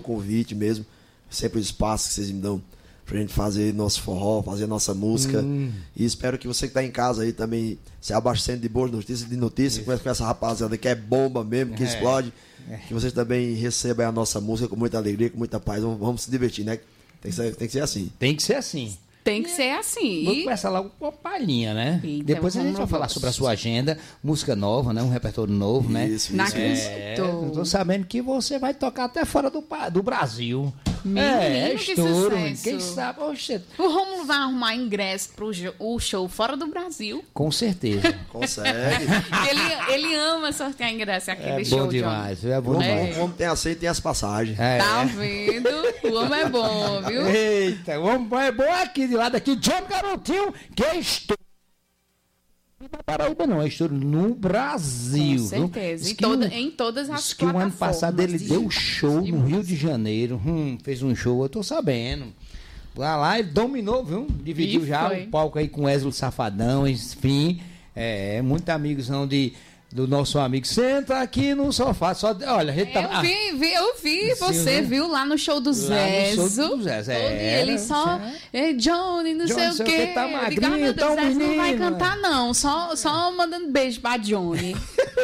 pelo convite mesmo. Sempre o espaço que vocês me dão pra gente fazer nosso forró, fazer nossa música. E espero que você que tá em casa aí também se abastecendo de boas notícias, com essa rapaziada que é bomba mesmo, que explode. Que vocês também recebam a nossa música com muita alegria, com muita paz. Vamos se divertir, né? Tem que ser assim. Tem que ser assim. Tem que ser assim. Vamos começar logo com a palhinha, né? Eita, depois a gente vai falar sobre a sua agenda, música nova, né? Um repertório novo, né? Isso. Não acredito. Eu tô sabendo que você vai tocar até fora do Brasil. Menino, que estouro. sucesso. Quem sabe? Oxe, O Rômulo vai arrumar ingresso pro o show fora do Brasil. com certeza. Consegue. Ele ama sortear ingresso aquele É show, bom John. demais, é bom O demais. homem tem aceito e tem as passagens. Tá vendo? O homem é bom, viu? Eita, vamos, é bom aqui de lado aqui, John Garotinho, que é estouro. Não é Paraíba não, é estouro no Brasil. Com certeza. Em todas as Diz que o ano plataformas passado ele deu digitais show de no Rio música. de Janeiro. Fez um show, eu tô sabendo. Lá ele dominou, viu? Dividiu E já foi. o palco aí com Wesley Safadão, enfim. Muitos amigos são do nosso amigo. Senta aqui no sofá. Só, olha, a gente tá. Eu vi, você né? viu lá no show do Zezo. do Zezo, Ele só, Johnny, não sei o quê. Tá Eu magrinho, digo, meu Deus, tá um Zezo não vai menino. cantar não, só mandando beijo pra Johnny.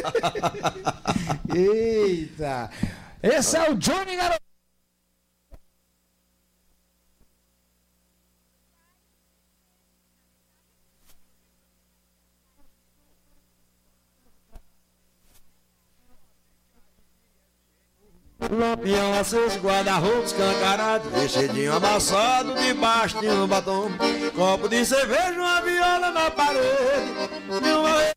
Eita! Esse é o Johnny Garoto. Lampião aceso, guarda-roupa escancarado, vestidinho amassado debaixo de um batom, copo de cerveja, uma viola na parede, e uma